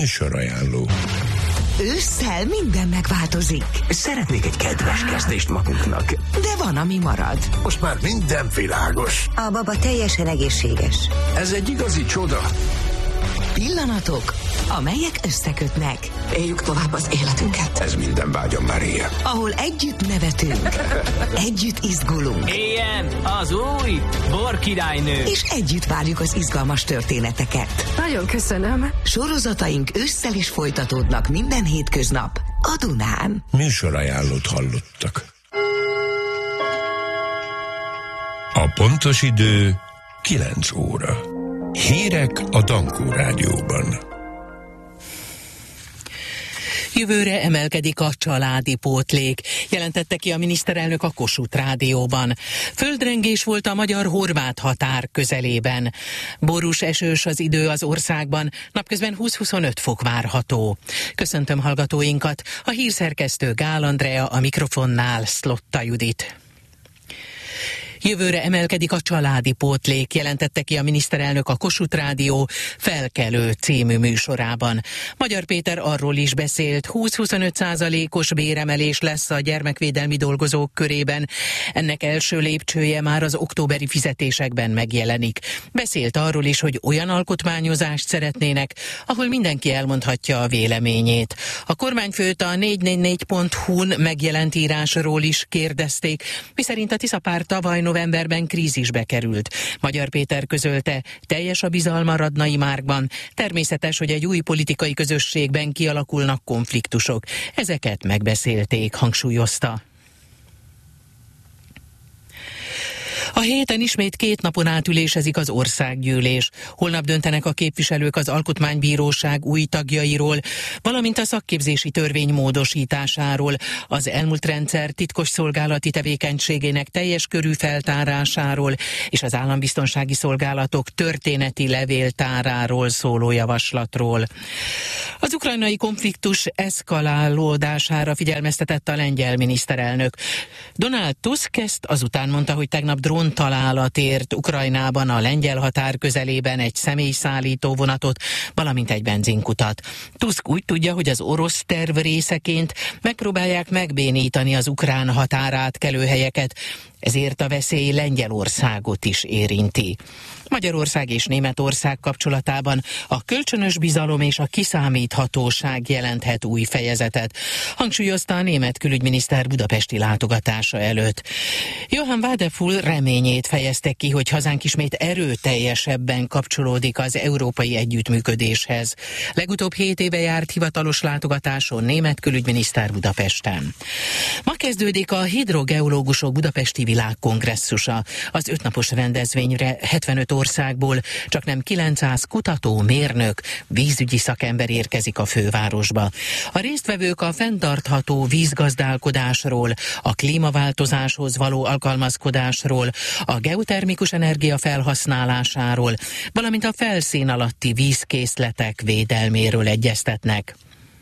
Műsorajánló. Ősszel minden megváltozik. Szeretnék egy kedves kezdést magunknak. De van, ami marad. Most már minden világos. A baba teljesen egészséges. Ez egy igazi csoda. Pillanatok, amelyek összekötnek. Éljük tovább az életünket. Ez minden vágyam már ilyen. Ahol együtt nevetünk, együtt izgulunk. Éljen az új Borkirálynő. És együtt várjuk az izgalmas történeteket. Nagyon köszönöm. Sorozataink ősszel is folytatódnak minden hétköznap a Dunán. Műsorajánlót hallottak. A pontos idő 9 óra. Hírek a Dankó Rádióban. Jövőre emelkedik a családi pótlék, jelentette ki a miniszterelnök a Kossuth Rádióban. Földrengés volt a magyar-horvát határ közelében. Borús, esős az idő az országban, napközben 20-25 fok várható. Köszöntöm hallgatóinkat, a hírszerkesztő Gál Andrea, a mikrofonnál Szlotta Judit. Jövőre emelkedik a családi pótlék, jelentette ki a miniszterelnök a Kossuth Rádió Felkelő című műsorában. Magyar Péter arról is beszélt, 20-25%-os béremelés lesz a gyermekvédelmi dolgozók körében. Ennek első lépcsője már az októberi fizetésekben megjelenik. Beszélt arról is, hogy olyan alkotmányozást szeretnének, ahol mindenki elmondhatja a véleményét. A kormányfőt a 444.hu-n megjelent írásról is kérdezték, miszerint a Tisza-párt tavaly novemberben krízisbe került. Magyar Péter közölte, teljes a bizalma Radnai Márkban. Természetes, hogy egy új politikai közösségben kialakulnak konfliktusok. Ezeket megbeszélték, hangsúlyozta. A héten ismét 2 napon át ülésezik az országgyűlés. Holnap döntenek a képviselők az Alkotmánybíróság új tagjairól, valamint a szakképzési törvény módosításáról, az elmúlt rendszer titkosszolgálati tevékenységének teljes körű feltárásáról és az állambiztonsági szolgálatok történeti levéltáráról szóló javaslatról. Az ukrajnai konfliktus eszkalálódására figyelmeztetett a lengyel miniszterelnök. Donald Tusk ezt azután mondta, hogy tegnap dróntalálat ért Ukrajnában a lengyel határ közelében egy személyszállító vonatot, valamint egy benzinkutat. Tusk úgy tudja, hogy az orosz terv részeként megpróbálják megbénítani az ukrán határátkelőhelyeket, ezért a veszély Lengyelországot is érinti. Magyarország és Németország kapcsolatában a kölcsönös bizalom és a kiszámíthatóság jelenthet új fejezetet, hangsúlyozta a német külügyminiszter budapesti látogatása előtt. Johann Wadefull reményét fejezte ki, hogy hazánk ismét erőteljesebben kapcsolódik az európai együttműködéshez. Legutóbb 7 éve járt hivatalos látogatáson német külügyminiszter Budapesten. Ma kezdődik a hidrogeológusok budapesti világkongresszusa. Az 5 napos rendezvényre 75 országból csaknem 900 kutató, mérnök, vízügyi szakember érkezik a fővárosba. A résztvevők a fenntartható vízgazdálkodásról, a klímaváltozáshoz való alkalmazkodásról, a geotermikus energia felhasználásáról, valamint a felszín alatti vízkészletek védelméről egyeztetnek.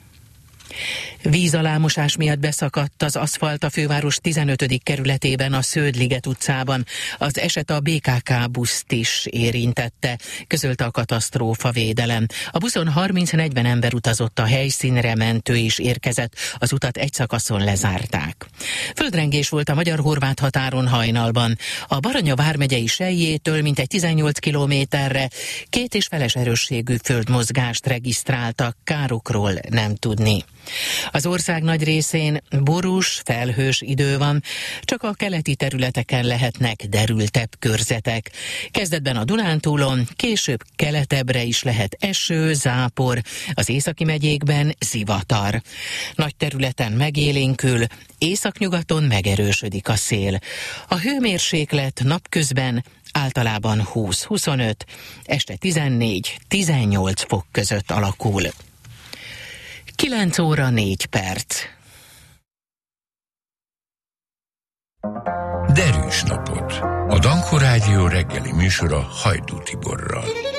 Vízalámosás miatt beszakadt az aszfalt a főváros 15. kerületében, a Sződ-liget utcában. Az eset a BKK buszt is érintette, közölte a katasztrófavédelem. A buszon 30-40 ember utazott, a helyszínre mentő is érkezett, az utat egy szakaszon lezárták. Földrengés volt a magyar-horvát határon hajnalban. A Baranya vármegyei Selyétől mintegy 18 kilométerre 2,5 erősségű földmozgást regisztráltak, károkról nem tudni. Az ország nagy részén borús, felhős idő van, csak a keleti területeken lehetnek derültebb körzetek. Kezdetben a Dunántúlon, később keletebbre is lehet eső, zápor, az északi megyékben zivatar. Nagy területen megélénkül, északnyugaton megerősödik a szél. A hőmérséklet napközben általában 20-25, este 14-18 fok között alakul. 9 óra 4 perc. Derűs napot. A Dankó Rádió reggeli műsora Hajdú Tiborral.